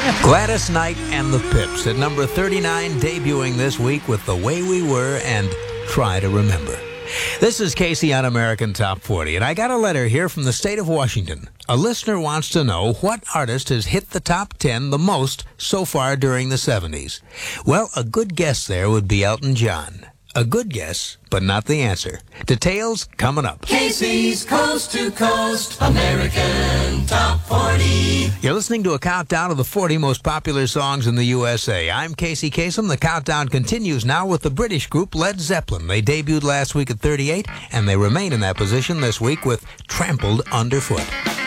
Gladys Knight and the Pips at number 39, debuting this week with The Way We Were and Try to Remember. This is Casey on American Top 40, and I got a letter here from the state of Washington. A listener wants to know what artist has hit the top 10 the most so far during the 70s. Well, a good guess there would be Elton John. A good guess, but not the answer. Details coming up. Casey's Coast to Coast American Top 40. You're listening to a countdown of the 40 most popular songs in the USA. I'm Casey Kasem. The countdown continues now with the British group Led Zeppelin. They debuted last week at 38, and they remain in that position this week with Trampled Underfoot.